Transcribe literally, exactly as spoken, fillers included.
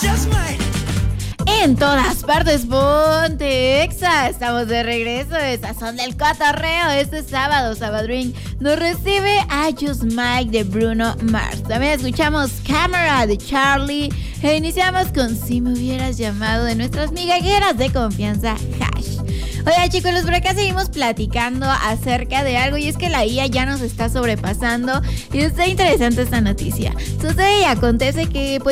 En todas partes, ponte Exa. Estamos de regreso. Estas son del cotorreo. Este sábado, Sabadrín nos recibe a Just Mike de Bruno Mars. También escuchamos Camera de Charlie. E iniciamos con Si me hubieras llamado de nuestras migajeras de confianza, Hash. Oigan, chicos, por acá seguimos platicando acerca de algo, y es que la I A ya nos está sobrepasando y está interesante esta noticia. Sucede y acontece que pues